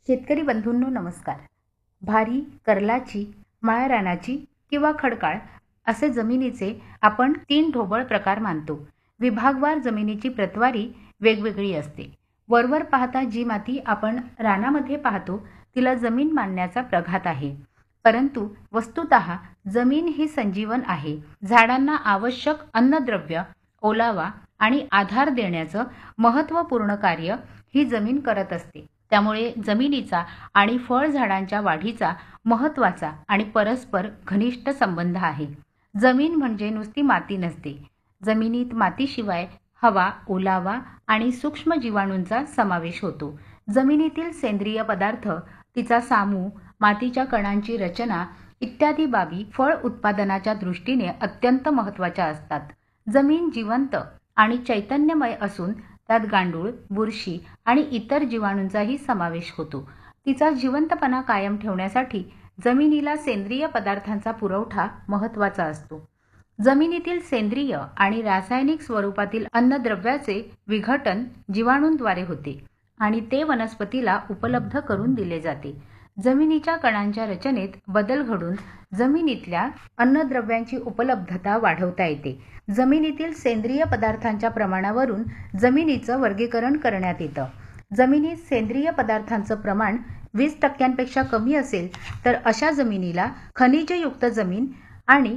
शेतकरी बंधूंनो नमस्कार. भारी, कर्लाची, माळरानाची किंवा खडकाळ असे जमिनीचे आपण 3 ढोबळ प्रकार मानतो. विभागवार जमिनीची प्रतवारी वेगवेगळी असते. वरवर पाहता जी माती आपण रानामध्ये पाहतो तिला जमीन मानण्याचा प्रघात आहे. परंतु वस्तुतः जमीन ही संजीवन आहे. झाडांना आवश्यक अन्नद्रव्य, ओलावा आणि आधार देण्याचं महत्त्वपूर्ण कार्य ही जमीन करत असते. त्यामुळे जमिनीचा आणि फळझाडांच्या वाढीचा महत्त्वाचा आणि परस्पर घनिष्ठ संबंध आहे. जमीन म्हणजे नुसती माती नसते. जमिनीत मातीशिवाय हवा, ओलावा आणि सूक्ष्म जीवाणूंचा समावेश होतो. जमिनीतील सेंद्रिय पदार्थ, तिचा सामू, मातीच्या कणांची रचना इत्यादी बाबी फळ उत्पादनाच्या दृष्टीने अत्यंत महत्त्वाच्या असतात. जमीन जिवंत आणि चैतन्यमय असून त्यात गांडूळ, बुरशी आणि इतर जीवाणूंचाही समावेश होतो. तिचा जिवंतपणा कायम ठेवण्यासाठी जमिनीला सेंद्रिय पदार्थांचा पुरवठा महत्त्वाचा असतो. जमिनीतील सेंद्रिय आणि रासायनिक स्वरूपातील अन्नद्रव्याचे विघटन जीवाणूंद्वारे होते आणि ते वनस्पतीला उपलब्ध करून दिले जाते. जमिनीच्या कणांच्या रचनेत बदल घडून जमिनीतल्या अन्नद्रव्यांची उपलब्धता वाढवता येते. जमिनीतील सेंद्रिय पदार्थांच्या प्रमाणावरून जमिनीचं वर्गीकरण करण्यात येतं. जमिनीत सेंद्रिय पदार्थांचं प्रमाण 20% कमी असेल तर अशा जमिनीला खनिजयुक्त जमीन आणि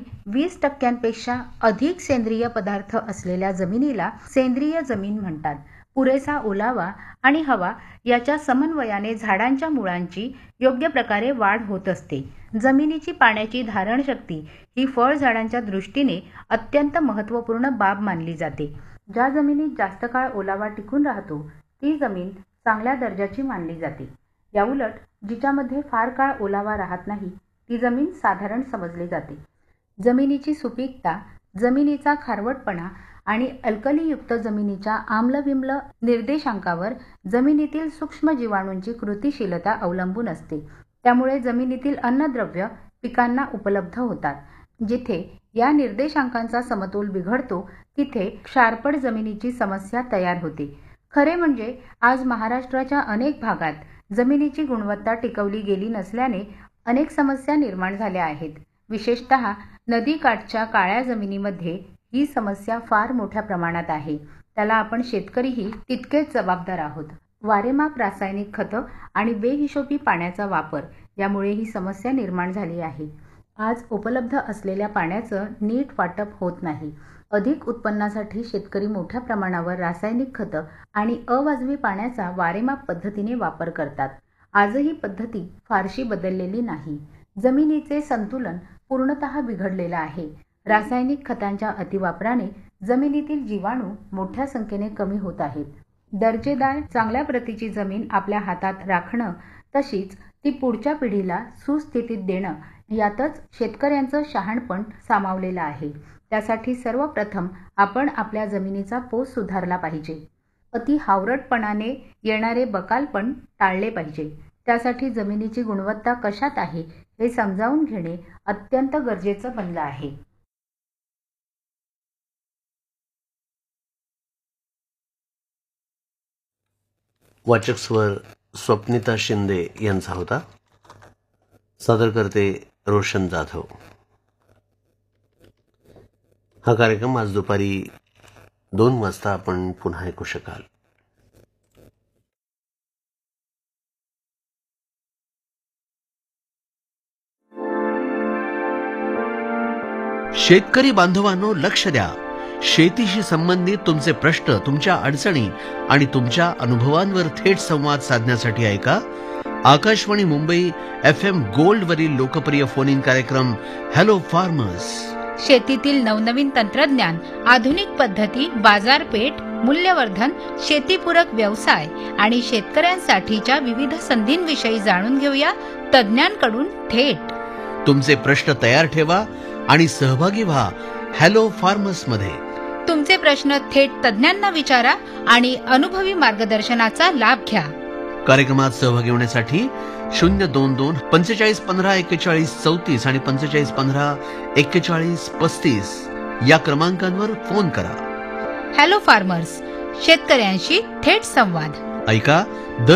20% अधिक सेंद्रिय पदार्थ असलेल्या जमिनीला सेंद्रिय जमीन म्हणतात. पुरेसा ओलावा आणि हवा याच्या समन्वयाने झाडांच्या मुळांची योग्य प्रकारे वाढ होत असते. जमिनीची पाण्याची धारणशक्ती ही फळझाडांच्या दृष्टीने अत्यंत महत्त्वपूर्ण बाब मानली जाते. ज्या जमिनीत जास्त काळ ओलावा टिकून राहतो ती जमीन चांगल्या दर्जाची मानली जाते. याउलट जिच्यामध्ये फार काळ ओलावा राहत नाही ती जमीन साधारण समजली जाते. जमिनीची सुपीकता, जमिनीचा खारवटपणा आणि अल्कलीयुक्त जमिनीच्या आम्लविम्ल निर्देशांकावर जमिनीतील सूक्ष्म जीवाणूंची कृतिशीलता अवलंबून असते. त्यामुळे जमिनीतील अन्नद्रव्य पिकांना उपलब्ध होतात. जिथे या निर्देशांकांचा समतोल बिघडतो तिथे क्षारपड जमिनीची समस्या तयार होते. खरे म्हणजे आज महाराष्ट्राच्या अनेक भागात जमिनीची गुणवत्ता टिकवली गेली नसल्याने अनेक समस्या निर्माण झाल्या आहेत. विशेषतः नदीकाठच्या काळ्या जमिनीमध्ये ही समस्या फार मोठ्या प्रमाणात आहे. त्याला आपण शेतकरीही तितकेच जबाबदार आहोत. वारेमाप रासायनिक खतं आणि बेहिशोबी पाण्याचा वापर यामुळे ही समस्या निर्माण झाली आहे. आज उपलब्ध असलेल्या पाण्याचं नीट वाटप होत नाही. अधिक उत्पन्नासाठी शेतकरी मोठ्या प्रमाणावर रासायनिक खतं आणि अवाजवी पाण्याचा वारेमाप पद्धतीने वापर करतात. आजही पद्धती फारशी बदललेली नाही. जमिनीचे संतुलन पूर्णतः बिघडलेलं आहे. रासायनिक खतांच्या अतिवापराने जमिनीतील जीवाणू मोठ्या संख्येने कमी होत आहेत. दर्जेदार चांगल्या प्रतीची जमीन आपल्या हातात राखणं तशीच ती पुढच्या पिढीला सुस्थितीत देणं यातच शेतकऱ्यांचं शहाणपण सामावलेलं आहे. त्यासाठी सर्वप्रथम आपण आपल्या जमिनीचा पोत सुधारला पाहिजे. अति हावरटपणाने येणारे बकालपण टाळले पाहिजे. त्यासाठी जमिनीची गुणवत्ता कशात आहे हे समजावून घेणे अत्यंत गरजेचं बनलं आहे. वाचक स्वर स्वप्निता शिंदे यांचा होता. सादर करते रोशन जाधव. हा कार्यक्रम आज दुपारी 2 वाजता आपण पुन्हा ऐकू शकाल. शेतकरी बांधवांनो, लक्ष द्या. शेतीशी संबंधित तुमचे प्रश्न, तुमच्या अडचणी आणि तुमच्या अनुभवांवर थेट संवाद साधण्यासाठी ऐका आकाशवाणी मुंबई FM गोल्ड वरील लोकप्रिय फोन इन कार्यक्रम हॅलो फार्मर्स. शेतीतील नवनवीन तंत्रज्ञान, आधुनिक पद्धती, बाजारपेठ, मूल्यवर्धन, शेतीपूरक व्यवसाय आणि शेतकऱ्यांसाठीच्या विविध संधींविषयी जाणून घेऊया तज्ज्ञांकडून थेट. तुमचे प्रश्न तयार ठेवा आणि सहभागी व्हा हॅलो फार्मर्स मध्ये. तुमचे प्रश्न थेट तज्ज्ञांना विचारा आणि अनुभवी मार्गदर्शनाचा लाभ घ्या. कार्यक्रमात सहभागी होण्यासाठी 022 45 15 41 34 आणि 45 15 41 35 या क्रमांकांवर फोन करा. हॅलो फार्मर्स, शेतकऱ्यांशी थेट संवाद. ऐका